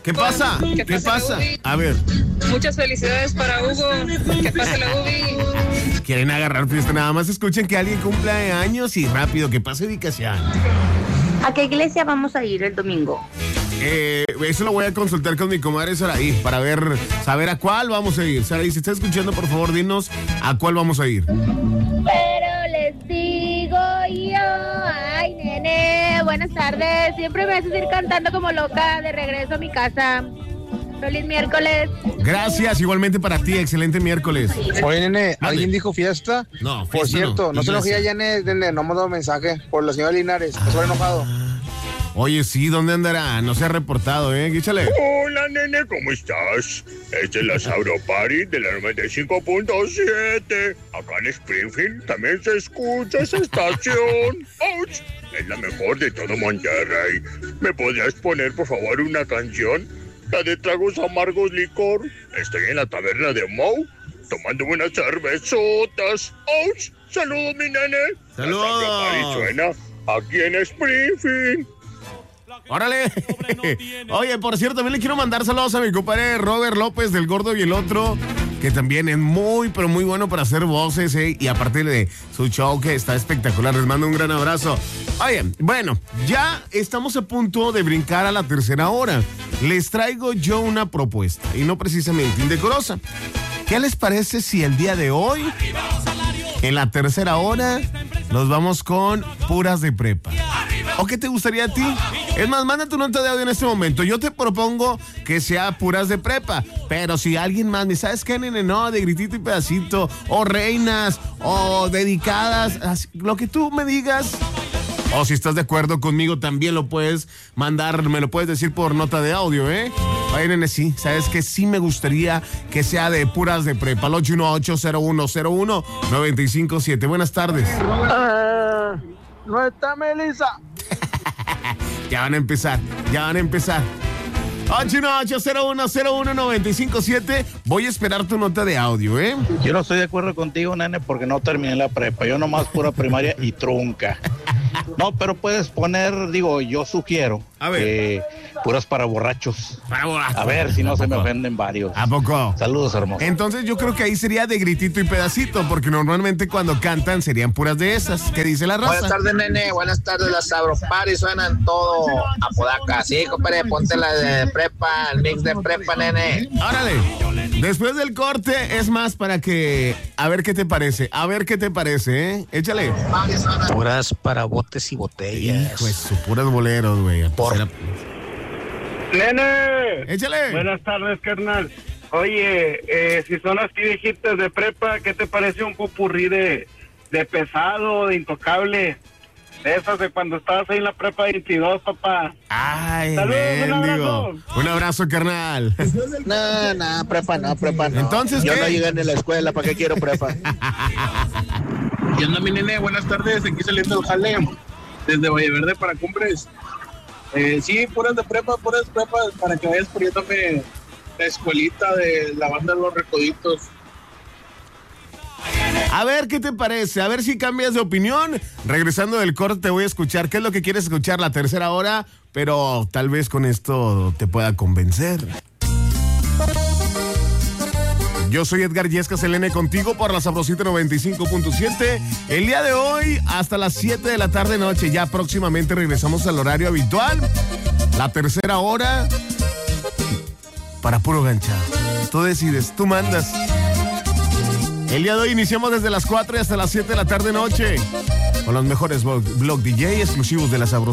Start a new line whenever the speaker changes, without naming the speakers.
¿Qué pasa? ¿Qué pasa? A ver.
Muchas felicidades para Hugo. Que pase la Ubi.
Quieren agarrar fiesta, nada más escuchen que alguien cumple años y rápido, que pase ubicación.
¿A qué iglesia vamos a ir el domingo?
Eso lo voy a consultar con mi comadre Saraí para saber a cuál vamos a ir. Saraí, si estás escuchando, por favor, dinos a cuál vamos a ir.
Pero les digo yo, ay, nene, buenas tardes. Siempre me haces ir cantando como loca de regreso a mi casa. Feliz miércoles.
Gracias, igualmente para ti, excelente miércoles.
Oye, nene, ¿alguien dijo fiesta?
No,
Por cierto, no se enojía ya, nene, no mandó mensaje por la señora Linares, estoy enojado.
Oye, sí, ¿dónde andará? No se ha reportado, échale.
Hola, nene, ¿cómo estás? Esta es la Sauro Party de la 95.7. Acá en Springfield también se escucha esa estación. ¡Auch! Es la mejor de todo Monterrey. ¿Me podrías poner, por favor, una canción? La de tragos amargos licor. Estoy en la taberna de Moe, tomando unas cervezotas. ¡Auch! ¡Saludos, mi nene!
¡Saludos!
La Sauro Party suena aquí en Springfield.
¡Órale! Oye, por cierto, también le quiero mandar saludos a mi compadre Robert López del Gordo y el Otro, que también es muy, pero muy bueno para hacer voces, y aparte de su show que está espectacular. Les mando un gran abrazo. Oye, bueno, ya estamos a punto de brincar a la tercera hora. Les traigo yo una propuesta, y no precisamente indecorosa. ¿Qué les parece si el día de hoy, en la tercera hora, nos vamos con puras de prepa? ¿O qué te gustaría a ti? Es más, manda tu nota de audio en este momento. Yo te propongo que sea puras de prepa. Pero si alguien más me ¿sabes qué, nene? No, de gritito y pedacito. O reinas. O dedicadas. Así, lo que tú me digas. O si estás de acuerdo conmigo, también lo puedes mandar. Me lo puedes decir por nota de audio, Oye, nene, sí. ¿Sabes qué? Sí me gustaría que sea de puras de prepa. Al 818-0101-957. Buenas tardes.
No está Melissa.
Ya van a empezar. 818-0101-957. Voy a esperar tu nota de audio,
Yo no estoy de acuerdo contigo, nene, porque no terminé la prepa. Yo nomás pura primaria y trunca. No, pero puedes poner, yo sugiero.
A ver.
Puras para borrachos.
Para borrachos.
A ver si no se me ofenden varios.
¿A poco?
Saludos, hermoso.
Entonces yo creo que ahí sería de gritito y pedacito, porque normalmente cuando cantan serían puras de esas. ¿Qué dice la raza?
Buenas tardes, nene. Buenas tardes. Las Sauro Party suenan todo a Podaca. Sí, compadre, ponte la de prepa, el mix de prepa, nene.
Órale. Después del corte es más para que... A ver qué te parece. Échale.
Puras para botes y botellas.
Hijo, eso, puras boleros, güey.
¡Nene!
Échale.
Buenas tardes, carnal. Oye, si son así viejitas de prepa, ¿qué te parece un popurrí de pesado, de intocable? De esas de cuando estabas ahí en la prepa 22, papá.
Ay,
saludos,
un abrazo, carnal.
No, prepa no.
Entonces,
yo
¿qué?
no llegué ni a la escuela, ¿para qué quiero prepa?
¿Qué onda, mi nene? Buenas tardes, aquí saliendo el jale, desde Valleverde para Cumbres. Sí, puras de prepa, para que vayas poniéndome la escuelita de la banda de los Recoditos.
A ver qué te parece, a ver si cambias de opinión. Regresando del corte te voy a escuchar qué es lo que quieres escuchar la tercera hora, pero tal vez con esto te pueda convencer. Yo soy Edgar Yescas, el N contigo por la Sabrosita 95.7. El día de hoy hasta las 7 de la tarde noche. Ya próximamente regresamos al horario habitual. La tercera hora para puro ganchado. Tú decides, tú mandas. El día de hoy iniciamos desde las 4 y hasta las 7 de la tarde noche con los mejores blog DJ exclusivos de la Sabrosita.